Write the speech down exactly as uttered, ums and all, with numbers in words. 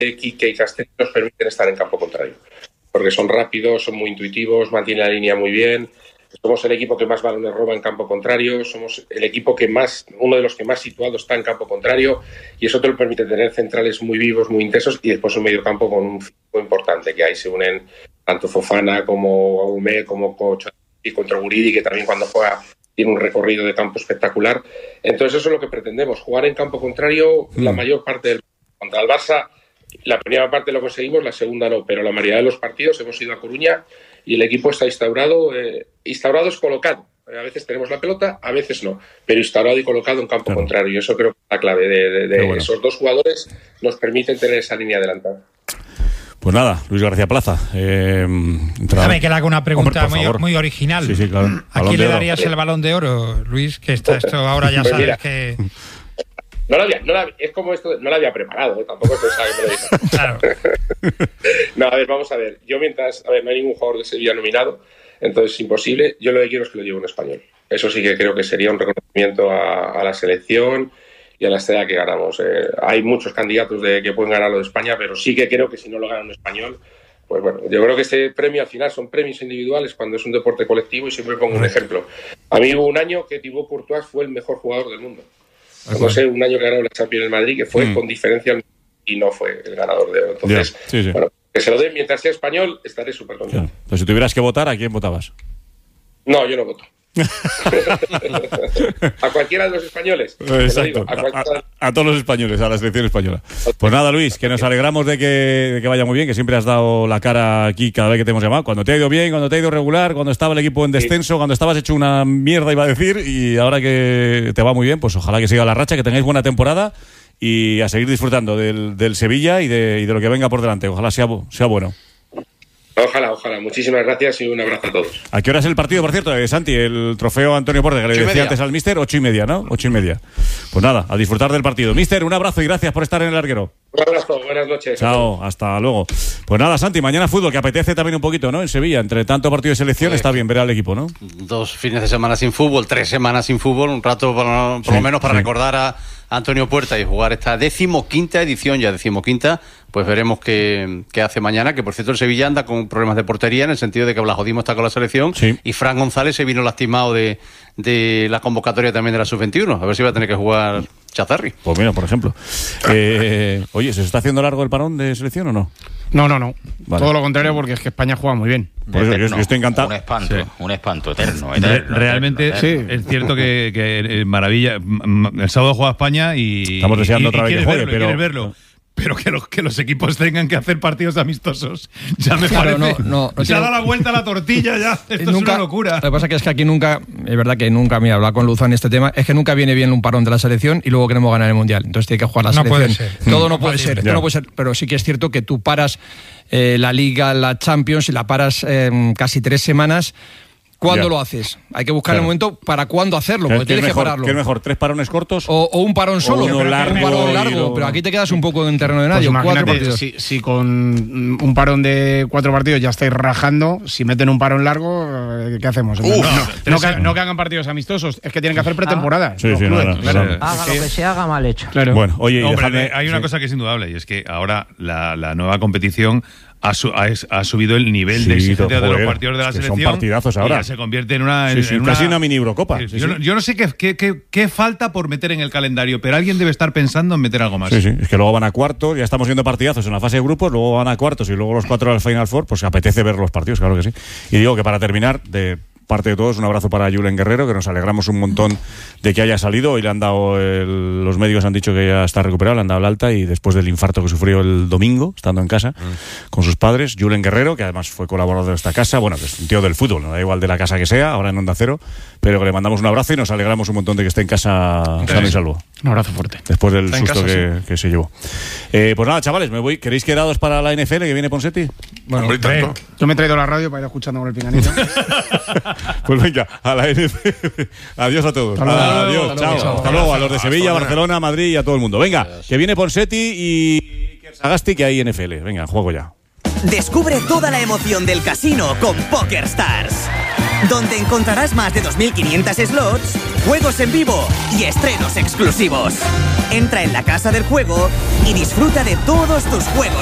Quique y Castells nos permiten estar en campo contrario, porque son rápidos, son muy intuitivos, mantienen la línea muy bien. Somos el equipo que más balones roba en campo contrario, somos el equipo que más, uno de los que más situado está en campo contrario, y eso te lo permite tener centrales muy vivos, muy intensos, y después un medio campo con un físico importante, que ahí se unen tanto Fofana como Aumé, como Cocho y contra Guridi, que también cuando juega tiene un recorrido de campo espectacular. Entonces eso es lo que pretendemos, jugar en campo contrario mm. la mayor parte del contra el Barça. La primera parte lo conseguimos, la segunda no, pero la mayoría de los partidos hemos ido a Coruña y el equipo está instaurado, eh, instaurado es colocado. A veces tenemos la pelota, a veces no, pero instaurado y colocado en campo claro. contrario. Y eso creo que es la clave de, de, de bueno. esos dos jugadores nos permiten tener esa línea adelantada. Pues nada, Luis García Plaza. Eh, Déjame que le haga una pregunta Hombre, muy, muy original. Sí, sí, claro. ¿A quién le darías el Balón de Oro, Luis? Que está esto ahora ya pues sabes mira. que... No lo había, no la, es como esto, no lo había preparado, ¿eh? Tampoco pensaba que me lo dijo. Claro. No, a ver, vamos a ver. Yo mientras, a ver, no hay ningún jugador de Sevilla nominado, entonces es imposible. Yo lo que quiero es que lo lleve un español. Eso sí que creo que sería un reconocimiento a, a la selección y a la estrella que ganamos. Eh, hay muchos candidatos de que pueden ganar lo de España, pero sí que creo que si no lo gana un español, pues bueno, yo creo que este premio al final son premios individuales cuando es un deporte colectivo, y siempre pongo un ejemplo. A mí hubo un año que Thibaut Courtois fue el mejor jugador del mundo. No sé, un año que ganó la Champions en Madrid, que fue mm. con diferencia y no fue el ganador de oro. Entonces, yeah, sí, sí. bueno, que se lo den mientras sea español, estaré súper contento. Yeah. Pues si tuvieras que votar, ¿a quién votabas? No, yo no voto. A cualquiera de los españoles. Exacto. Digo, a, cualquiera... a, a todos los españoles, a la selección española. Pues nada, Luis, que nos alegramos de que, de que vaya muy bien, que siempre has dado la cara aquí cada vez que te hemos llamado. Cuando te ha ido bien, cuando te ha ido regular, cuando estaba el equipo en descenso, sí. cuando estabas hecho una mierda, iba a decir, y ahora que te va muy bien, pues ojalá que siga la racha, que tengáis buena temporada y a seguir disfrutando del, del Sevilla y de, y de lo que venga por delante. Ojalá sea, sea bueno. Ojalá, ojalá. Muchísimas gracias y un abrazo a todos. ¿A qué hora es el partido, por cierto, eh, Santi? El trofeo Antonio Porte, que le decía antes al míster, ocho y media, ¿no? Ocho y media. Pues nada, a disfrutar del partido. Míster, un abrazo y gracias por estar en el larguero. Un abrazo, buenas noches. Chao, hasta luego. Pues nada, Santi, mañana fútbol, que apetece también un poquito, ¿no? En Sevilla, entre tanto partido de selección, pues, está bien ver al equipo, ¿no? Dos fines de semana sin fútbol, tres semanas sin fútbol, un rato por, por sí, lo menos para sí. recordar a Antonio Puerta y jugar esta decimoquinta edición, ya decimoquinta, pues veremos qué, qué hace mañana, que por cierto el Sevilla anda con problemas de portería, en el sentido de que Blajodimo está con la selección sí. y Fran González se vino lastimado de, de la convocatoria también de la sub veintiuno, a ver si va a tener que jugar Chazarri. Pues mira, por ejemplo. Eh, oye, ¿se está haciendo largo el parón de selección o no? No, no, no. Vale. Todo lo contrario, porque es que España juega muy bien. Por eso, yo, yo estoy encantado. Un espanto, sí. un espanto eterno. eterno Realmente eterno, eterno. Sí. Es cierto que, que maravilla. El sábado juega España y... Estamos deseando y, otra vez que juegue, verlo, pero... verlo. Pero que los, que los equipos tengan que hacer partidos amistosos ya me claro, parece. No, no, no se tiene... ha dado la vuelta a la tortilla ya. Esto nunca, es una locura. Lo que pasa que es que aquí nunca, es verdad que nunca, mira, hablar con Luzán este tema, es que nunca viene bien un parón de la selección y luego queremos ganar el Mundial. Entonces tiene que jugar la no selección. Puede ser. Todo no, no puede ser, todo no puede ser. Pero sí que es cierto que tú paras eh, la Liga, la Champions y la paras eh, casi tres semanas. ¿Cuándo ya. lo haces? Hay que buscar claro. el momento para cuándo hacerlo, porque tienes mejor, que pararlo. ¿Qué es mejor? ¿Tres parones cortos? O, o un parón solo. O uno largo, un parón largo, y... pero aquí te quedas un poco en terreno de nadie. Pues cuatro partidos. Si, si con un parón de cuatro partidos ya estáis rajando, si meten un parón largo, ¿qué hacemos? Uf, no, no, no, que, no que hagan partidos amistosos, es que tienen que hacer pretemporada. Ah. Sí, sí, no, no, claro. no. Haga lo que se haga mal hecho. Claro. Bueno, oye, Hombre, dejadme, hay una sí. cosa que es indudable, y es que ahora la, la nueva competición Ha, su, ha, ha subido el nivel sí, de exigencia de los partidos de la es que selección. Son partidazos ahora. Y ya se convierte en una. Sí, en, sí, en casi una, una mini Eurocopa. Sí, sí, yo, sí. No, yo no sé qué, qué, qué, qué falta por meter en el calendario, pero alguien debe estar pensando en meter algo más. Sí, sí. Es que luego van a cuartos, ya estamos viendo partidazos en la fase de grupos, luego van a cuartos y luego los cuatro al Final Four, pues apetece ver los partidos, claro que sí. Y digo que para terminar, de parte de todos, un abrazo para Julen Guerrero, que nos alegramos un montón de que haya salido. Hoy le han dado, el, los médicos han dicho que ya está recuperado, le han dado el alta, y después del infarto que sufrió el domingo, estando en casa mm. con sus padres, Julen Guerrero, que además fue colaborador de esta casa, bueno, que es un tío del fútbol, no da igual de la casa que sea, ahora en Onda Cero, pero que le mandamos un abrazo y nos alegramos un montón de que esté en casa sano y salvo. Un abrazo fuerte. Después del está susto casa, que, sí. que se llevó. Eh, pues nada, chavales, me voy. ¿Queréis quedados para la N F L que viene Ponseti? Bueno, tanto. Yo me he traído la radio para ir escuchando con el pinganito. Pues venga, a la N F L. Adiós a todos. Hasta Adiós, hasta chao. Hasta, hasta luego a los de Sevilla, Barcelona, Madrid y a todo el mundo. Venga, que viene Ponseti y Sagasti, que hay N F L. Venga, juego ya. Descubre toda la emoción del casino con PokerStars. donde encontrarás más de dos mil quinientos slots, juegos en vivo y estrenos exclusivos. Entra en la casa del juego y disfruta de todos tus juegos